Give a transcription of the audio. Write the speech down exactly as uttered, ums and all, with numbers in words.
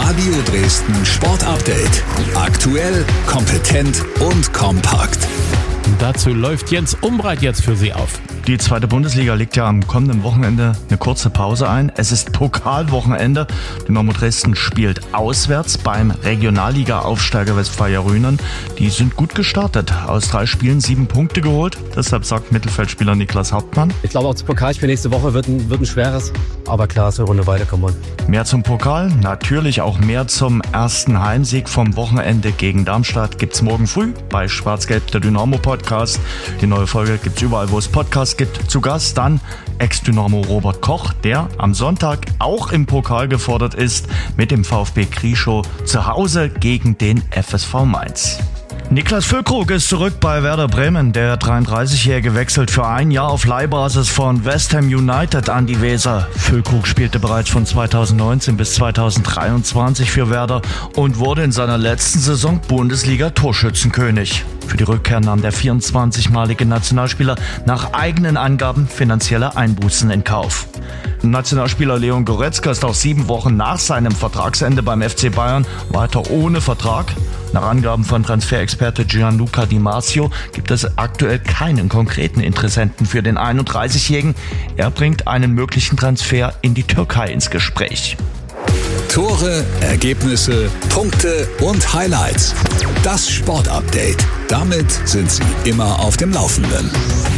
Radio Dresden Sport Update. Aktuell, kompetent und kompakt. Dazu läuft Jens Umbreit jetzt für Sie auf. Die zweite Bundesliga legt ja am kommenden Wochenende eine kurze Pause ein. Es ist Pokalwochenende. Dynamo Dresden spielt auswärts beim Regionalliga-Aufsteiger Westfalia Rhinen. Die sind gut gestartet. Aus drei Spielen sieben Punkte geholt. Deshalb sagt Mittelfeldspieler Niklas Hauptmann: Ich glaube, auch das Pokalspiel nächste Woche wird ein, wird ein schweres. Aber klar, so eine Runde weiterkommen wollen. Mehr zum Pokal, natürlich auch mehr zum ersten Heimsieg vom Wochenende gegen Darmstadt gibt's morgen früh bei Schwarz-Gelb, der Dynamo-Podcast. Die neue Folge gibt's überall, wo es Podcasts gibt. Zu Gast dann Ex-Dynamo Robert Koch, der am Sonntag auch im Pokal gefordert ist mit dem VfB Krieschow zu Hause gegen den F S V Mainz. Niklas Füllkrug ist zurück bei Werder Bremen. Der dreiunddreißigjährige wechselt für ein Jahr auf Leihbasis von West Ham United an die Weser. Füllkrug spielte bereits von zweitausendneunzehn bis zweitausenddreiundzwanzig für Werder und wurde in seiner letzten Saison Bundesliga-Torschützenkönig. Für die Rückkehr nahm der vierundzwanzigmalige Nationalspieler nach eigenen Angaben finanzielle Einbußen in Kauf. Nationalspieler Leon Goretzka ist auch sieben Wochen nach seinem Vertragsende beim F C Bayern weiter ohne Vertrag. Nach Angaben von Transferexperte Gianluca Di Marzio gibt es aktuell keinen konkreten Interessenten für den einunddreißigjährigen. Er bringt einen möglichen Transfer in die Türkei ins Gespräch. Tore, Ergebnisse, Punkte und Highlights. Das Sport Update. Damit sind Sie immer auf dem Laufenden.